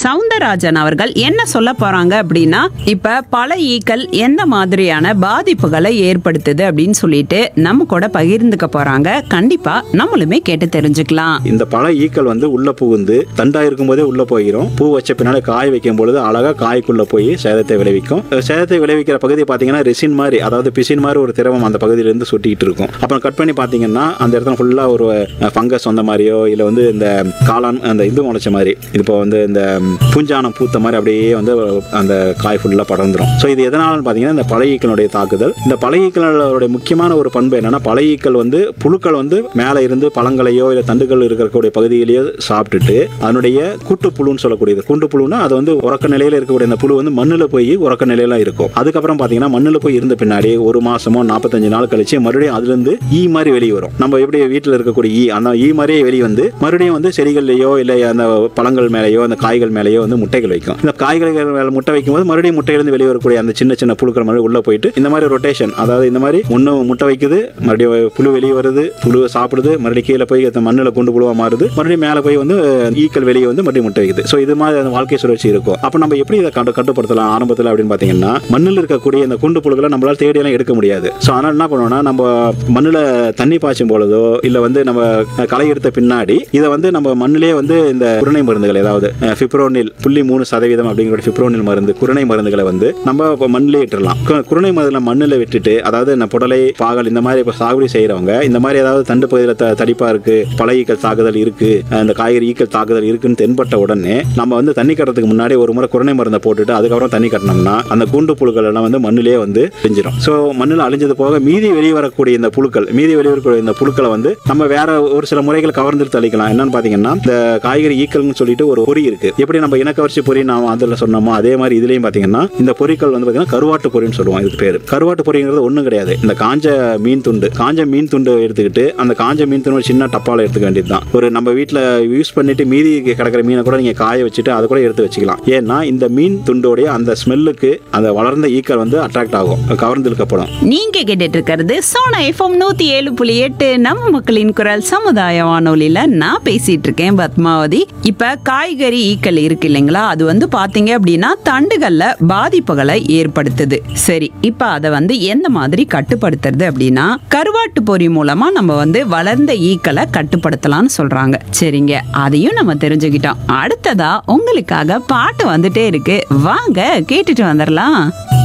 சவுந்தரராஜன் அவர்கள் என்ன சொல்ல போறாங்க அப்படின்னா, இப்ப பல ஈக்கள் எந்த மாதிரியான பாதிப்புகளை ஏற்படுத்துது அப்படின்னு சொல்லிட்டு நம்ம கூட பகிர்ந்துக்க போறாங்க. கண்டிப்பா நம்மளுமே கேட்டு தெரிஞ்சுக்கலாம். இந்த பல ஈக்கள் உள்ள புகுந்து தண்டா இருக்கும் போதே உள்ள போயிடும். பூ வச்ச பின்னாடி காய வைக்கும் பொழுது அழகா காய்க்குள்ள போய் சேதத்தை விளைவிக்கும். சேதத்தை விளைவிக்கிற பகுதி பாத்தீங்கன்னா ரெசின் மாதிரி, அதாவது பிசின் மாதிரி ஒரு திரவம் அந்த பகுதியிலிருந்து சுட்டிட்டு இருக்கும். அப்புறம் கட் பண்ணி பாத்தீங்கன்னா அந்த இடத்துல ஃபுல்லா ஒரு ஃபங்கஸ் வந்த மாதிரியோ இல்ல இந்த காளான் அந்த இது முளைச்ச மாதிரி இப்போ இந்த பூஞ்சானம் பூத்த மாதிரி அப்படியே அந்த காய் ஃபுல்லா படர்ந்துரும். ஸோ இது எதனால பாத்தீங்கன்னா இந்த பல ஈக்களுடைய தாக்குதல். இந்த பல ஈக்களுடைய முக்கியமான ஒரு பண்பு என்னன்னா, பல ஈக்கள் புழுக்கள் மேல இருந்து பழங்களையோ இல்ல தண்டுகள் இருக்கக்கூடிய பகுதியிலேயோ சாப்பிட்டுட்டு அதனுடைய கூட்டுப்புழுன்னு சொல்லக்கூடியது. கூட்டுப்புழுன்னா அது உறக்க நிலையில இருக்கக்கூடிய அந்த புழு மண்ணுல போய் உறக்க நிலையில இருக்கும். அதுக்கப்புறம் பாத்தீங்கன்னா மண்ணுல போய் இருந்த பின்னாடி ஒரு மாசமோ 45 நாள் கழிச்சு மறுபடியும் அதுல இருந்து ஈ மாதிரி வெளியே வரும். நம்ம எப்படி வீட்டுல இருக்கக்கூடிய ஈ, அந்த ஈ மாதிரியே வெளியே மறுபடியும் செடிகள்லயோ இல்ல அந்த பழங்கள் மேலேயோ அந்த காய்கள் மேலேயோ முட்டைகள் வைக்கும். இந்த காய்கள் மேல முட்டை வைக்கும் போது மறுபடியும் முட்டையிலிருந்து வெளியே வரக்கூடிய அந்த சின்ன சின்ன புழுக்கள் மாதிரி உள்ள போயிட்டு இந்த மாதிரி ரொட்டேஷன், அதாவது இந்த மாதிரி ஒண்ணு முட்டை வைக்குது, மறுபடியும் புழு வெளியே வருது, புழு சாப்பிடுது, மறுபடியும் கீழே போய் மண்ணில் குண்டு புழுவா மாறுது, மறுபடியும் மேலே போய் ஈக்கள் வெளியே மறுபடியும் முட்டை வைக்குது. ஸோ இது மாதிரி அந்த வாழ்க்கை சுழற்சி இருக்கும். அப்போ நம்ம எப்படி இதை கட்டுப்படுத்தலாம் ஆரம்பத்தில் அப்படின்னு பார்த்தீங்கன்னா, மண்ணில் இருக்கக்கூடிய இந்த குண்டு புழுக்களை நம்மளால தேடியெல்லாம் எடுக்க முடியாது. ஸோ அதனால என்ன பண்ணுவோம்னா, நம்ம மண்ணில் தண்ணி பாய்ச்சும் பொழுதோ இல்லை நம்ம களை எடுத்த பின்னாடி இதை நம்ம மண்ணிலே இந்த குருணை மருந்துகள், ஏதாவது பிப்ரோனில் 0.3% அப்படிங்கிற பிப்ரோனில் மருந்து, குருணை மருந்துகளை நம்ம மண்ணிலே இட்டுலாம். குருணை மருந்துகளை மண்ணில் விட்டுட்டு, அதாவது புடலை பாகல் இந்த மாதிரி இப்போ சாகுபடி செய்யறவங்க இந்த மாதிரி ஏதாவது தண்டு பகுதியில் தடிப்பா இருக்கு, பல ஈக்கள் தாக்குதல் இருக்கு, அந்த காய்கறி ஈக்கள் தாக்குதல் இருக்குன்னு தென்பட்ட உடனே நம்ம தண்ணி கட்டுறதுக்கு முன்னாடி ஒரு முறை குருணை மருந்தை போட்டுட்டு அதுக்கப்புறம் தண்ணி கட்டினோம்னா அந்த கூண்டு புழுக்கள் எல்லாம் மண்ணிலே அழிஞ்சிடும். ஸோ மண்ணில் அழிஞ்சது போக மீதி வெளிவரக்கூடிய இந்த புழுக்கள், இந்த புழுக்களை நம்ம வேற ஒரு சில முறைகள் கவர்ந்து அழிக்கலாம். என்னன்னு பாத்தீங்கன்னா, இந்த காய்கறி ஈக்கல்னு சொல்லிட்டு ஒரு பொறி இருக்கு. எப்படி நம்ம இனக்கவர்ச்சி பொறி நாம அதில் சொன்னோமோ அதே மாதிரி இதுலயும் பாத்தீங்கன்னா இந்த பொறிகள் பாத்தீங்கன்னா கருவாட்டு பொறின்னு சொல்லுவோம். இதுக்கு பேரு கருவாட்டு பொறிங்கிறது ஒண்ணும் கிடையாது. இந்த காஞ்ச மீன் துண்டு எடுத்துக்கிட்டு அந்த காஞ்ச மீன் துண்டு சின்ன டப்பால எடுத்துக்க வேண்டியதுதான். ஒரு நம்ம வீட்டுல யூஸ் பண்ணிட்டு மீதி கிடக்கிற மீனை கூட நீங்க காய வச்சுட்டு அதை கூட எடுத்து வச்சுக்கலாம். ஏன்னா இந்த மீன் துண்டோடைய அந்த ஸ்மெல்லுக்கு அந்த வளர்ந்த ஈக்கள் அட்ராக்ட் ஆகும், கவர்ந்து இழுக்கப்படும். நீங்க கேட்டுட்டு இருக்கிறது சோனா FM 107.8 நம்ம மக்களின் குரல் சமுதாய வானொலியில நான் பேசிட்டு இருக்கேன் பத்மாவதி. இப்ப காய்கறி ஈக்கள் இருக்கு இல்லைங்களா, அது பாத்தீங்க அப்படின்னா தண்டுகள்ல பாதிப்புகளை ஏற்படுத்துது. சரி, இப்ப அதை எந்த மாதிரி கட்டுப்படுத்துறது அப்படின்னா, கருவாட்டு பொறி மூலமா நம்ம வளர்ந்த ஈக்களை கட்டுப்படுத்தலாம்னு சொல்றாங்க. சரிங்க, அதையும் நம்ம தெரிஞ்சுக்கிட்டோம். அடுத்ததா உங்களுக்காக பாட்டு வந்துட்டே இருக்கு, வாங்க கேட்டுட்டு வந்துடலாம்.